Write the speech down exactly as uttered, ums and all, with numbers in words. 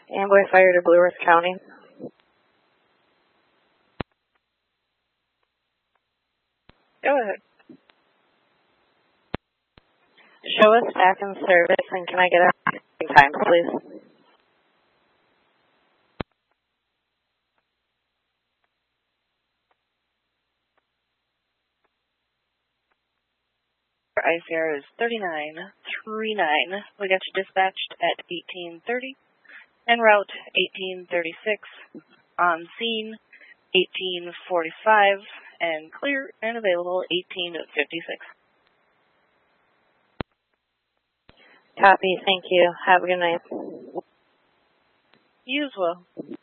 Amboy Fire to Blue Earth County. Go ahead. Show us back in service, and can I get a time, please? I C R is thirty-nine thirty-nine. We got you dispatched at eighteen thirty. En route eighteen thirty-six. On scene eighteen forty-five. And clear and available eighteen fifty-six. Copy. Thank you. Have a good night. You as well.